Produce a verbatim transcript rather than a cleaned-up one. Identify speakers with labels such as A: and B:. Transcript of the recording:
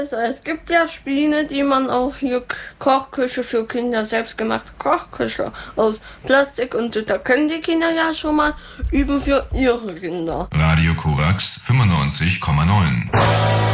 A: Also es gibt ja Spiele, die man auch hier Kochküche für Kinder, selbstgemachte Kochküche aus Plastik und so, da können die Kinder ja schon mal üben für ihre Kinder.
B: Radio Korax fünfundneunzig Komma neun.